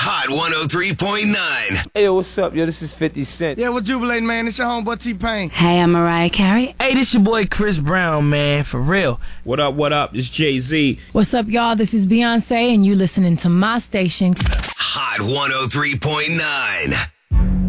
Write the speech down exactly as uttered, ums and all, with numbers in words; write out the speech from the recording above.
Hot one oh three point nine. Hey, yo, what's up, yo? This is fifty Cent. Yeah, what jubilating, man? It's your homeboy T-Pain. Hey, I'm Mariah Carey. Hey, this your boy Chris Brown, man, for real. What up, what up? It's Jay-Z. What's up, y'all? This is Beyonce, and you listening to my station. Hot one oh three point nine.